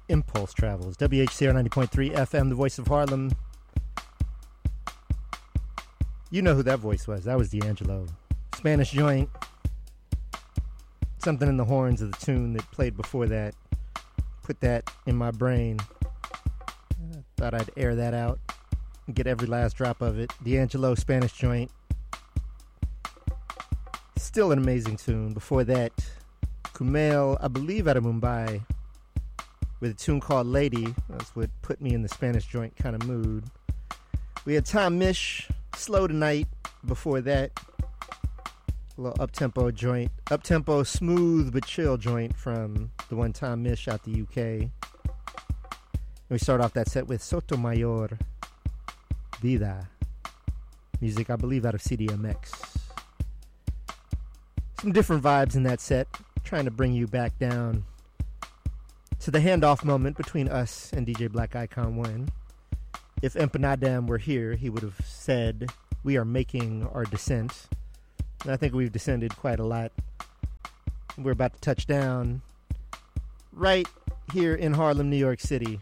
Impulse Travels, WHCR 90.3 FM, the voice of Harlem. You know who that voice was. That was D'Angelo. Spanish Joint. Something in the horns of the tune that played before that. Put that in my brain. Thought I'd air that out and get every last drop of it. D'Angelo, Spanish Joint. Still an amazing tune. Before that, Kumail, I believe out of Mumbai, with a tune called Lady. That's what put me in the Spanish Joint kind of mood. We had Tom Misch, Slow Tonight. Before that, a little up-tempo joint. Up-tempo, smooth but chill joint from the one Tom Misch out the UK. And we start off that set with Sotomayor, Vida. Music, I believe, out of CDMX. Some different vibes in that set. Trying to bring you back down to the handoff moment between us and DJ Black Icon 1. If Empanadam were here, he would have said, we are making our descent. And I think we've descended quite a lot. We're about to touch down right here in Harlem, New York City.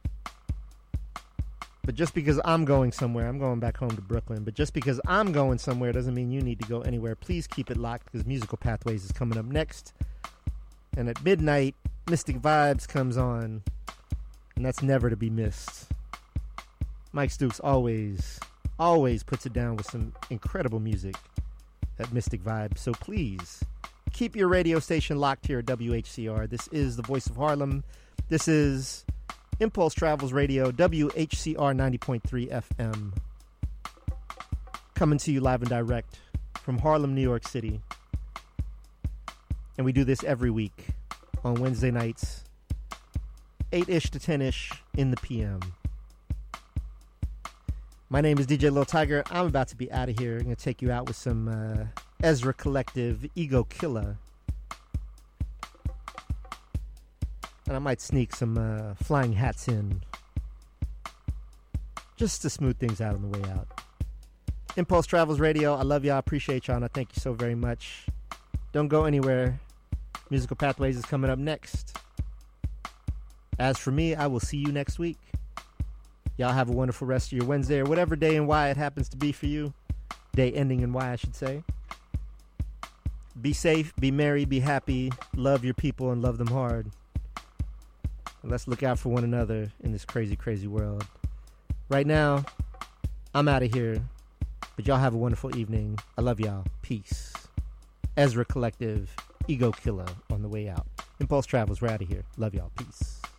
But just because I'm going somewhere, I'm going back home to Brooklyn, but just because I'm going somewhere doesn't mean you need to go anywhere. Please keep it locked because Musical Pathways is coming up next. And at midnight, Mystic Vibes comes on, and that's never to be missed. Mike Stooks always puts it down with some incredible music at Mystic Vibes. So please, keep your radio station locked here at WHCR. This is the voice of Harlem. This is Impulse Travels Radio, WHCR 90.3 FM. Coming to you live and direct from Harlem, New York City. And we do this every week on Wednesday nights, 8-ish to 10-ish in the PM. My name is DJ Lil Tiger. I'm about to be out of here. I'm going to take you out with some Ezra Collective, Ego Killer. And I might sneak some Flying Hats in just to smooth things out on the way out. Impulse Travels Radio, I love y'all, I appreciate y'all, and I thank you so very much. Don't go anywhere. Musical Pathways is coming up next. As for me, I will see you next week. Y'all have a wonderful rest of your Wednesday or whatever day and why it happens to be for you. Day ending in Y, I should say. Be safe, be merry, be happy, love your people and love them hard. And let's look out for one another in this crazy, crazy world. Right now, I'm out of here. But y'all have a wonderful evening. I love y'all. Peace. Ezra Collective, Ego Killer on the way out. Impulse Travels, we're out of here. Love y'all. Peace.